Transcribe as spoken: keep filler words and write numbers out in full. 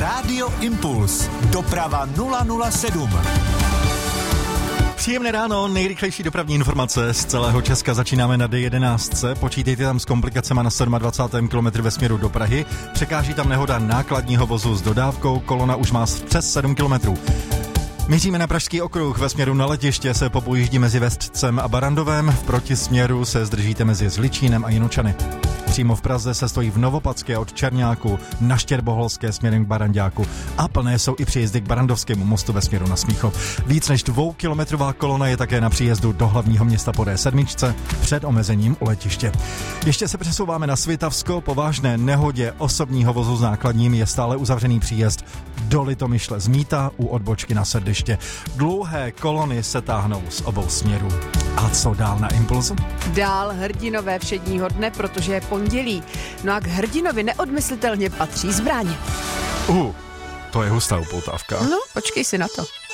Rádio Impuls. Doprava nula nula sedm. Příjemné ráno, nejrychlejší dopravní informace z celého Česka. Začínáme na D jedenáct. Počítejte tam s komplikacemi na dvacátém sedmém kilometru ve směru do Prahy. Překáží tam nehoda nákladního vozu s dodávkou, kolona už má přes sedm kilometrů. Míříme na Pražský okruh, ve směru na letiště se popojíždí mezi Vestcem a Barandovem, v protisměru se zdržíte mezi Zličínem a Jinučany. Přímo v Praze se stojí v Novopadské od Černáku na Štěrboholské směrem k Baranďáku a plné jsou i příjezdy k Barandovskému mostu ve směru na Smíchov. Víc než dvoukilometrová kolona je také na příjezdu do hlavního města po D sedm před omezením u letiště. Ještě se přesouváme na Svitavsko, po vážné nehodě osobního vozu s nákladním je stále uzavřený příjezd do Litomyšle z Mýta u odbočky na Srdiště. Dlouhé kolony se táhnou z obou směrů. A co dál na Impulzu? Dál hrdinové všedního dne, protože je pondělí. No a k hrdinovi neodmyslitelně patří zbraň. Uh, to je hustá upoutávka. No, počkej si na to.